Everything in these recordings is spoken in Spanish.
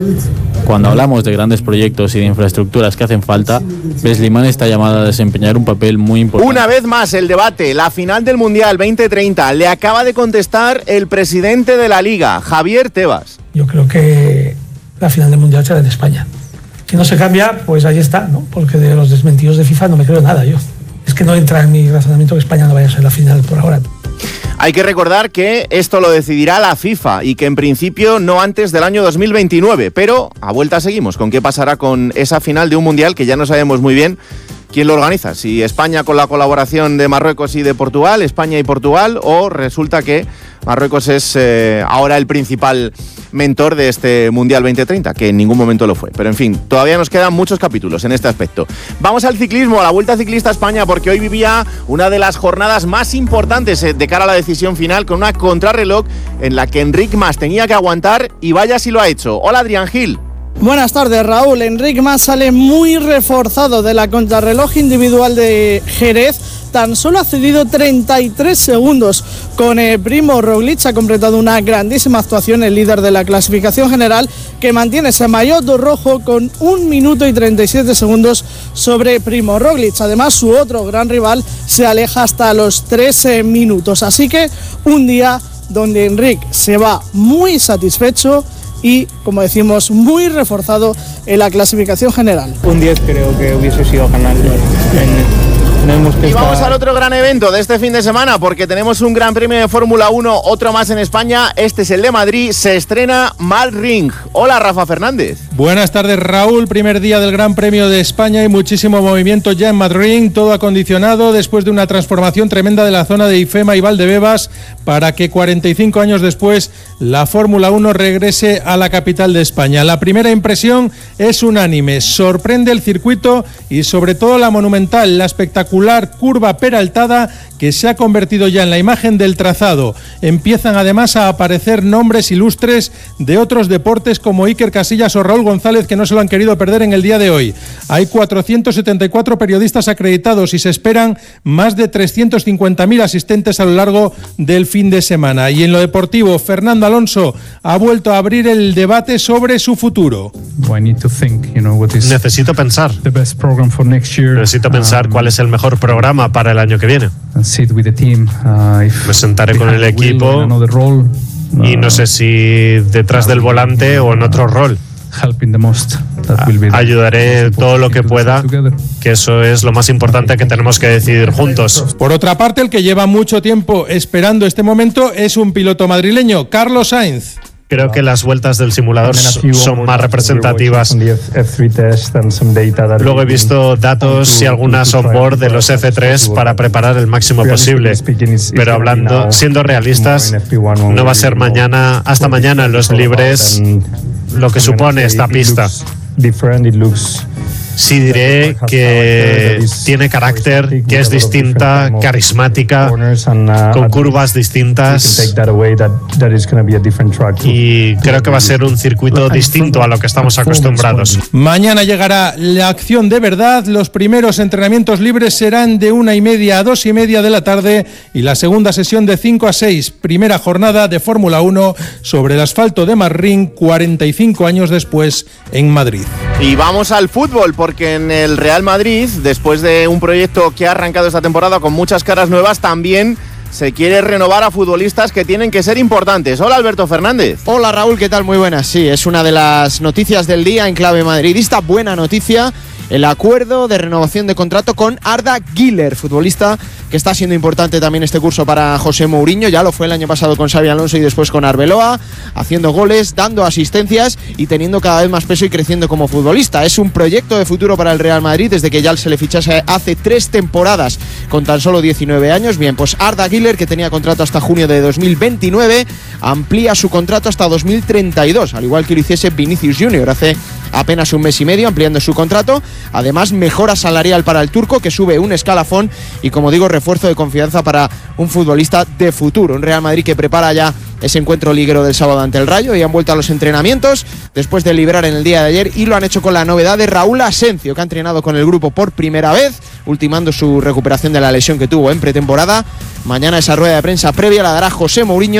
Cuando hablamos de grandes proyectos y de infraestructuras que hacen falta, Beslimán está llamada a desempeñar un papel muy importante. Una vez más el debate, la final del Mundial 2030, le acaba de contestar el presidente de la Liga, Javier Tebas. Yo creo que la final del Mundial será en España. Si no se cambia, pues ahí está, ¿no? Porque de los desmentidos de FIFA no me creo nada yo. Es que no entra en mi razonamiento que España no vaya a ser la final por ahora. Hay que recordar que esto lo decidirá la FIFA y que en principio no antes del año 2029, pero a vuelta seguimos con qué pasará con esa final de un Mundial que ya no sabemos muy bien quién lo organiza, si España con la colaboración de Marruecos y de Portugal, España y Portugal, o resulta que Marruecos es ahora el principal mentor de este Mundial 2030, que en ningún momento lo fue. Pero en fin, todavía nos quedan muchos capítulos en este aspecto. Vamos al ciclismo, a la Vuelta Ciclista a España, porque hoy vivía una de las jornadas más importantes de cara a la decisión final, con una contrarreloj en la que Enric Mas tenía que aguantar, y vaya si lo ha hecho. Hola, Adrián Gil. Buenas tardes, Raúl. Enric Mas sale muy reforzado de la contrarreloj individual de Jerez. Tan solo ha cedido 33 segundos con Primo Roglic. Ha completado una grandísima actuación el líder de la clasificación general, que mantiene ese maillot rojo con 1 minuto y 37 segundos sobre Primo Roglic. Además, su otro gran rival se aleja hasta los 3 minutos. Así que un día donde Enric se va muy satisfecho y, como decimos, muy reforzado en la clasificación general. Un 10 creo que hubiese sido ganar. Y vamos al otro gran evento de este fin de semana, porque tenemos un gran premio de Fórmula 1, otro más en España. Este es el de Madrid, se estrena Malring. Hola, Rafa Fernández. Buenas tardes, Raúl. Primer día del Gran Premio de España y muchísimo movimiento ya en Madrid, todo acondicionado después de una transformación tremenda de la zona de Ifema y Valdebebas para que 45 años después la Fórmula 1 regrese a la capital de España. La primera impresión es unánime, sorprende el circuito y sobre todo la monumental, la espectacular curva peraltada que se ha convertido ya en la imagen del trazado. Empiezan además a aparecer nombres ilustres de otros deportes como Iker Casillas o Raúl González, que no se lo han querido perder en el día de hoy. Hay 474 periodistas acreditados y se esperan más de 350.000 asistentes a lo largo del fin de semana. Y en lo deportivo, Fernando Alonso ha vuelto a abrir el debate sobre su futuro. Necesito pensar cuál es el mejor programa para el año que viene. Me sentaré con el equipo y no sé si detrás del volante o en otro rol. Ayudaré todo lo que pueda, que eso es lo más importante que tenemos que decidir juntos. Por otra parte, el que lleva mucho tiempo esperando este momento es un piloto madrileño, Carlos Sainz. Creo que las vueltas del simulador son más representativas. Luego he visto datos y algunas on-board de los F3 para preparar el máximo posible. Pero siendo realistas, no va a ser hasta mañana en los libres lo que supone esta pista. Sí diré que tiene carácter, que es distinta, carismática, con curvas distintas, y creo que va a ser un circuito distinto a lo que estamos acostumbrados. Mañana llegará la acción de verdad. Los primeros entrenamientos libres serán de 1:30 a 2:30 de la tarde y la segunda sesión de 5 a 6. Primera jornada de Fórmula 1 sobre el asfalto de Marrín, 45 años después en Madrid. Y vamos al fútbol, porque en el Real Madrid, después de un proyecto que ha arrancado esta temporada con muchas caras nuevas, también se quiere renovar a futbolistas que tienen que ser importantes. Hola, Alberto Fernández. Hola, Raúl, ¿qué tal? Muy buenas. Sí, es una de las noticias del día en clave madridista. Buena noticia, el acuerdo de renovación de contrato con Arda Güler, futbolista que está siendo importante también este curso para José Mourinho. Ya lo fue el año pasado con Xabi Alonso y después con Arbeloa, haciendo goles, dando asistencias y teniendo cada vez más peso y creciendo como futbolista. Es un proyecto de futuro para el Real Madrid desde que ya se le fichase hace 3 temporadas con tan solo 19 años. Bien, pues Arda Güler, que tenía contrato hasta junio de 2029, amplía su contrato hasta 2032, al igual que lo hiciese Vinicius Junior hace apenas un mes y medio, ampliando su contrato. Además, mejora salarial para el turco, que sube un escalafón, y como digo, refuerzo de confianza para un futbolista de futuro. Un Real Madrid que prepara ya ese encuentro liguero del sábado ante el Rayo, y han vuelto a los entrenamientos después de liberar en el día de ayer, y lo han hecho con la novedad de Raúl Asencio, que ha entrenado con el grupo por primera vez, ultimando su recuperación de la lesión que tuvo en pretemporada. Mañana esa rueda de prensa previa la dará José Mourinho,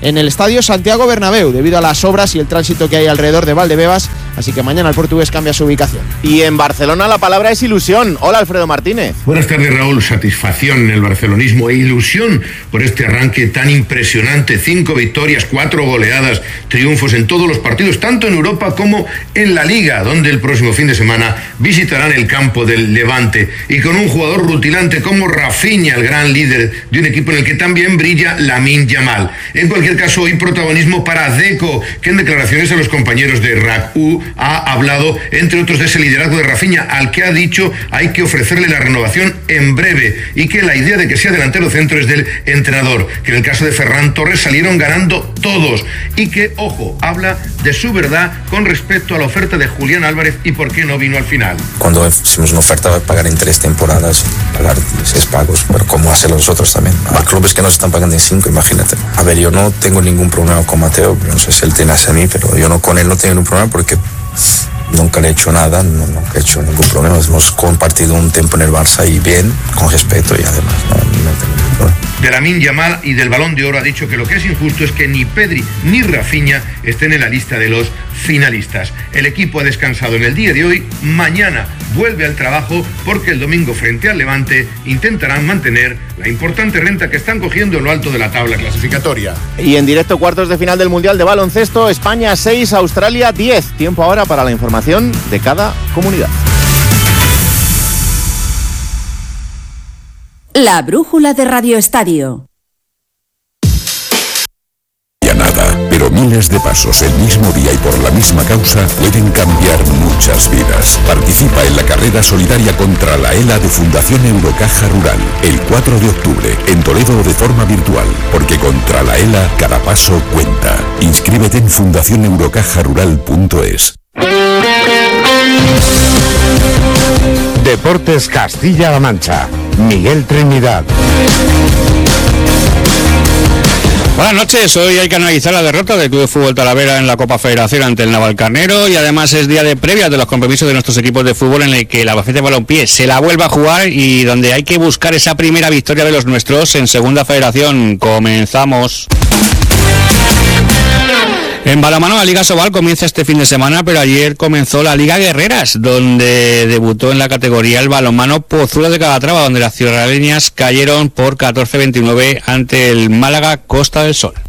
en el estadio Santiago Bernabéu, debido a las obras y el tránsito que hay alrededor de Valdebebas, así que mañana el portugués cambia su ubicación. Y en Barcelona la palabra es ilusión. Hola, Alfredo Martínez. Buenas tardes, Raúl. Satisfacción en el barcelonismo e ilusión por este arranque tan impresionante. 5 victorias, 4 goleadas, triunfos en todos los partidos, tanto en Europa como en la Liga, donde el próximo fin de semana visitarán el campo del Levante, y con un jugador rutilante como Rafinha, el gran líder de un equipo en el que también brilla Lamine Yamal. En cualquier caso, hoy protagonismo para Deco, que en declaraciones a los compañeros de RAC-U ha hablado, entre otros, de ese liderazgo de Rafinha, al que ha dicho hay que ofrecerle la renovación en breve, y que la idea de que sea delantero centro es del entrenador, que en el caso de Ferran Torres salieron ganando todos, y que, ojo, habla de su verdad con respecto a la oferta de Julián Álvarez y por qué no vino al final. Cuando hicimos una oferta, pagar en 3 temporadas, pagar 6 pagos, pero ¿cómo hacerlo nosotros también? Hay clubes que nos están pagando en 5, imagínate. A ver, yo no tengo ningún problema con Mateo, no sé si él tiene hacia mí, pero yo con él no tengo ningún problema porque nunca le he hecho nada, nunca he hecho ningún problema. Hemos compartido un tiempo en el Barça y bien, con respeto, y además no tengo ningún problema. De Lamine Yamal y del Balón de Oro ha dicho que lo que es injusto es que ni Pedri ni Rafinha estén en la lista de los finalistas. El equipo ha descansado en el día de hoy, mañana vuelve al trabajo porque el domingo frente al Levante intentarán mantener la importante renta que están cogiendo en lo alto de la tabla clasificatoria. Y en directo, cuartos de final del Mundial de Baloncesto, España 6, Australia 10. Tiempo ahora para la información de cada comunidad. La brújula de Radio Estadio. Ya nada, pero miles de pasos el mismo día y por la misma causa pueden cambiar muchas vidas. Participa en la carrera solidaria contra la ELA de Fundación Eurocaja Rural el 4 de octubre en Toledo de forma virtual, porque contra la ELA cada paso cuenta. Inscríbete en fundacioneurocajarural.es. Deportes Castilla-La Mancha. Miguel Trinidad. Buenas noches, hoy hay que analizar la derrota del Club de Fútbol Talavera en la Copa Federación ante el Navalcarnero, y además es día de previas de los compromisos de nuestros equipos de fútbol, en el que la Albacete Balompié se la vuelve a jugar y donde hay que buscar esa primera victoria de los nuestros en Segunda Federación. Comenzamos. En balonmano, la Liga Sobal comienza este fin de semana, pero ayer comenzó la Liga Guerreras, donde debutó en la categoría el balonmano Pozuelo de Calatrava, donde las ciudadaneñas cayeron por 14-29 ante el Málaga Costa del Sol.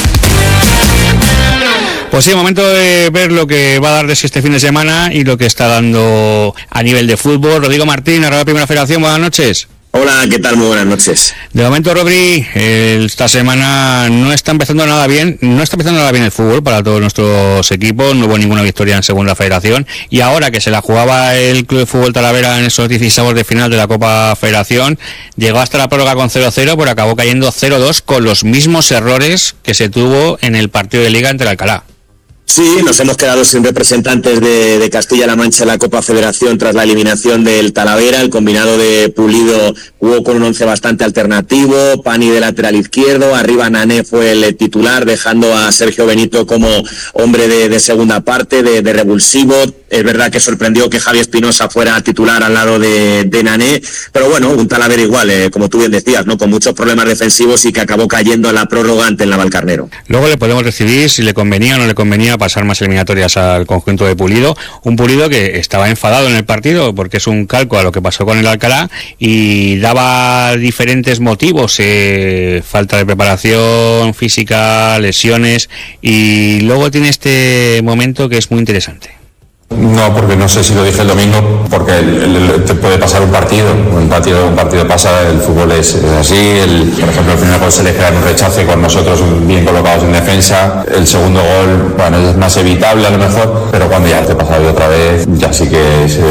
Pues sí, momento de ver lo que va a dar de sí este fin de semana y lo que está dando a nivel de fútbol. Rodrigo Martín, Real Primera Federación, buenas noches. Hola, ¿qué tal? Muy buenas noches. De momento, Rodri, esta semana no está empezando nada bien el fútbol para todos nuestros equipos, no hubo ninguna victoria en Segunda Federación, y ahora que se la jugaba el Club de Fútbol Talavera en esos 16avos de final de la Copa Federación, llegó hasta la prórroga con 0-0, pero acabó cayendo 0-2 con los mismos errores que se tuvo en el partido de Liga ante el Alcalá. Sí, nos hemos quedado sin representantes de Castilla-La Mancha en la Copa Federación tras la eliminación del Talavera. El combinado de Pulido jugó con un once bastante alternativo, Pani de lateral izquierdo, arriba Nané fue el titular, dejando a Sergio Benito como hombre de segunda parte, de revulsivo. Es verdad que sorprendió que Javi Espinosa fuera titular al lado de Nané, pero bueno, un Talavera igual, como tú bien decías, ¿no? Con muchos problemas defensivos y que acabó cayendo en la prórroga ante el Navalcarnero. Luego le podemos decidir si le convenía o no le convenía pasar más eliminatorias al conjunto de Pulido, un Pulido que estaba enfadado en el partido porque es un calco a lo que pasó con el Alcalá y daba diferentes motivos, falta de preparación física, lesiones, y luego tiene este momento que es muy interesante. No, porque no sé si lo dije el domingo, porque te puede pasar un partido pasa, el fútbol es así, por ejemplo el primer gol se le crea un rechace con nosotros bien colocados en defensa, el segundo gol, bueno, es más evitable a lo mejor, pero cuando ya te pasa otra vez, ya sí que es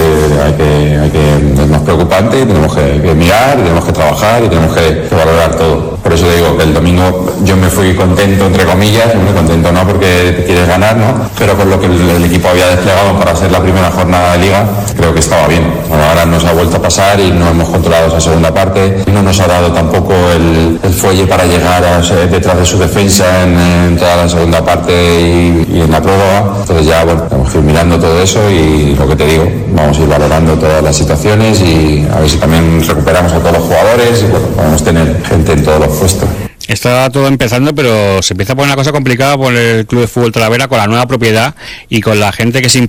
más preocupante, y tenemos que mirar, y tenemos que trabajar, y tenemos que valorar todo. Por eso digo que el domingo yo me fui contento, entre comillas, muy contento no porque quieres ganar, ¿no? Pero con lo que el equipo había desplegado para hacer la primera jornada de liga, creo que estaba bien. Bueno, ahora nos ha vuelto a pasar y no hemos controlado esa segunda parte, y no nos ha dado tampoco el fuelle para llegar detrás de su defensa en toda la segunda parte y en la prórroga. Entonces ya, bueno, tenemos que ir mirando todo eso, y lo que te digo, vamos a ir valorando todas las situaciones y a ver si también recuperamos a todos los jugadores y bueno, podemos tener gente en todos los puestos. Está todo empezando, pero se empieza a poner una cosa complicada por el Club de Fútbol Talavera con la nueva propiedad y con la gente que se